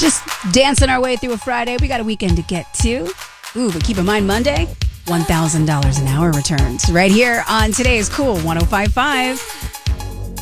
Just dancing our way through a Friday. We got a weekend to get to. Ooh, but keep in mind, Monday, $1,000 an hour returns right here on today's Cool 105.5.